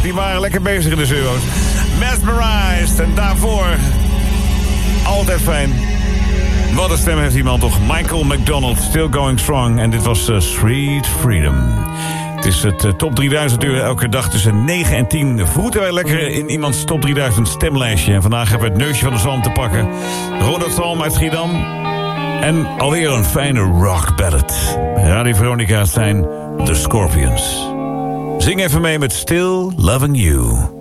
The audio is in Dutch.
Die waren lekker bezig in de zero's. Mesmerized. En daarvoor... altijd fijn. Wat een stem heeft die man toch. Michael McDonald, Still Going Strong. En dit was Sweet Freedom. Het is het top 3000 uur elke dag tussen 9 en 10. Vroeten wij lekker in iemands top 3000 stemlijstje. En vandaag hebben we het neusje van de zalm te pakken. Ronald Salm uit Schiedam. En alweer een fijne rock ballad. Radio Veronica zijn The Scorpions. Zing even mee met Still Loving You.